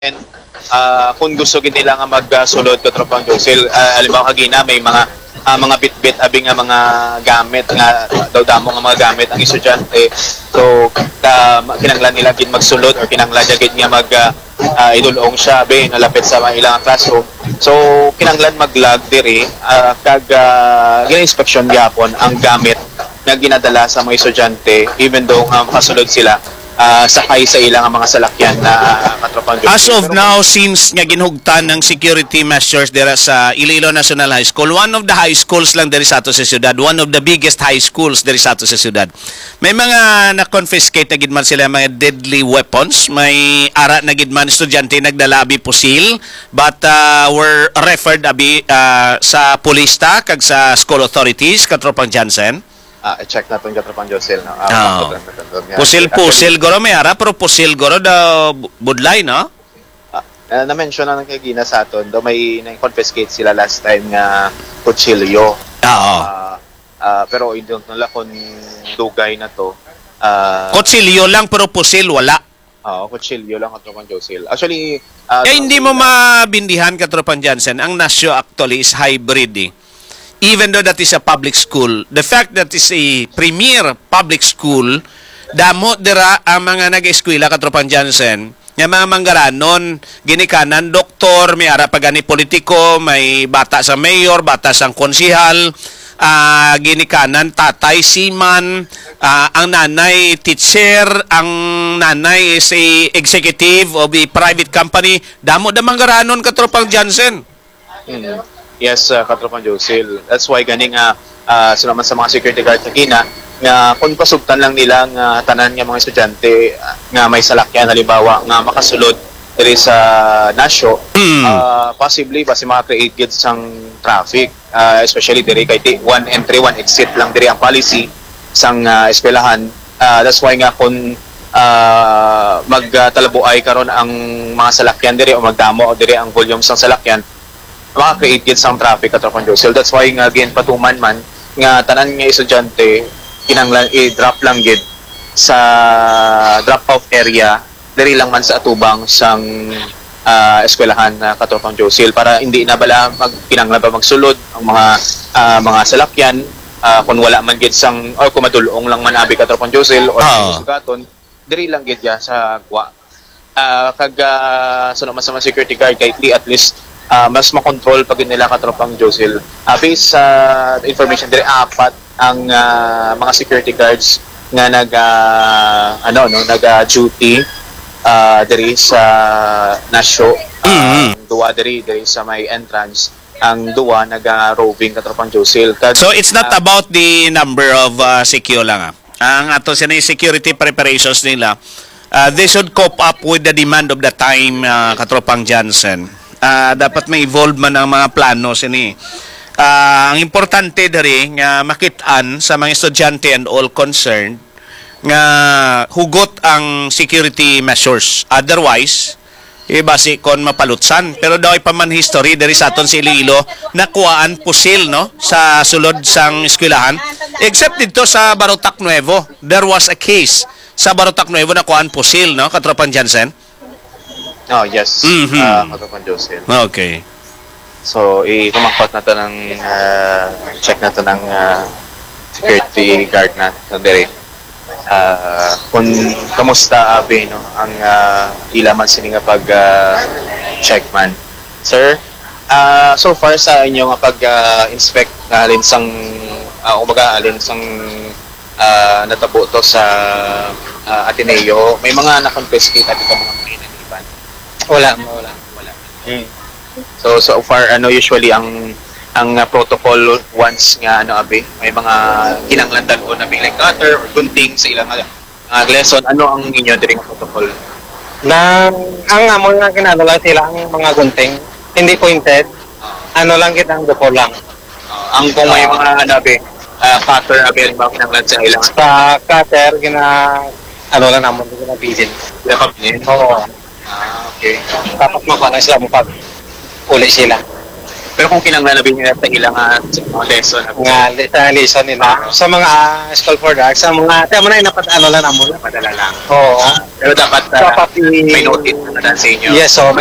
kung gusto gid nila nga magsulod ka tropang Josil, halimbawa kagina may mga bit-bit abi nga mga gamit nga daw damo nga mga gamit ang estudyante. So kinanglan nila gid magsulod or kinanglan niya gid nga idulong siya abi nalapit sa mga ilang classroom. So kinanglan maglag diri kag gina-inspeksyon gyapon ang gamit na ginadala sa mga estudyante even though nga makasulod sila sakay sa ilang mga salakyan na katropang Josil. As of now, since nga ginhugtan ng security measures dira sa Iloilo National High School, one of the high schools lang diri sa ato sa syudad, one of the biggest high schools diri sa ato sa syudad. May mga na-confiscate na gid man sila mga deadly weapons, may ara na gid man estudyante nagdala abi pusil, but were referred abi sa pulista kag sa school authorities katropang Jansen. I-check natin katropang Josil. No? Pusil goro may ara, pero pusil goro da budlay, no? Na-mention na ng kay Gina sa aton, do may na-confiscate sila last time nga kutsilyo. Pero I don't know lang kung dugay na to. Kutsilyo lang pero pusil wala. Kutsilyo lang katropang Josil. Actually, hindi mo mabindihan katropang Jansen, ang Nasyo actually is hybrid eh. Even though that is a public school, the fact that is a premier public school, damo dira ang mga nag-eskwela katropang Jansen, nga mga manggaranon, ginikanan, doktor, may ara pa gani politiko, may bata sa mayor, bata sa konsihal, ginikanan, tatay, seaman, ang nanay, teacher, ang nanay is a executive of a private company, damo da manggaranon katropang Jansen. Yes, katropang Josil. That's why ganing sunaman sa mga security guard sa Gina nga kung pasugtan lang nila nga tanan nga mga estudyante nga may salakyan halimbawa nga makasulod diri sa Nasyo, possibly basi maka-create gid sang traffic, especially diri kay one entry one exit lang diri ang policy sang eskwelahan. That's why nga kung magtalabuay karon ang mga salakyan diri o magdamo diri ang volume sang salakyan, maka-create gid sang traffic katropang Josil. That's why nga again patuman man nga tanan nga estudyante kinanglan i-drop lang gid sa drop-off area diri lang man sa atubang sang eskwelahan na katropang Josil para hindi na bala kinanglan pa magsulod ang mga salakyan kung wala man gid sang or kung madulong lang man abi katropang Josil or sugaton diri lang gid ya sa gwa. Kag naman sa mga security guard kay at least mas makontrol pag nila katropang Josil. Based sa information diri apat ang mga security guards nga nag-duty diri sa Nasyo. Duwa diri sa may entrance, ang duwa nag-roving katropang Josil. So it's not about the number of secure lang. Ang ato sa security preparations nila, they should cope up with the demand of the time, katropang Jansen. Dapat may evolve man ang mga plano sini. Ang importante diri nga makitaan sa mga estudyante and all concerned nga hugot ang security measures. Otherwise, basi kon mapalutsan. Pero daw pa man history diri sa aton si Iloilo nakuhaan pusil no sa sulod sang eskwelahan. Except dito sa Barotac Nuevo, there was a case sa Barotac Nuevo nakuhaan pusil no katropang Jansen. Oh, yes. Katropang Josil. Okay. So, kumangkot na to ng check na to ng security guard na diri. Kung kamusta abi no ang ilaman sini nga pag check man. Sir, so far sa inyo nga pag inspect na alin sang alin sang natabo to sa Ateneo, may mga na-confiscate at ito mga pinaniban. Wala. So far usually ang protocol once nga abi may mga kinanglandan o na like cutter or gunting sa ilang lesson, ano ang inyo diri nga protocol? Ang amon nga kinadala sila ang mga gunting, hindi pointed. Ano lang kitang duko lang. Ang kung may mga abi cutter abi ba kinanglan sa ilang sa cutter lang namon gina bidin. Oo. Okay. Tapos mapana sila mo pag uli sila. Pero kung kinanglalabing nila sa ilang mga lesson, nga lesson nila sa mga school for drugs, sa mga tayo mo na ano lang amo. padala lang. Oo. Pero dapat Dapat may notice na sa inyo. Yes, so